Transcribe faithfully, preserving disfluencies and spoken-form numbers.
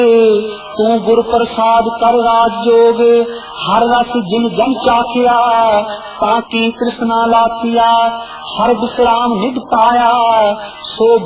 तू गुर प्रसाद कर राजयोग, हर रस जिन जन चाखिया, ताकि कृष्णा लाथिया, हर विश्राम निध पाया, सो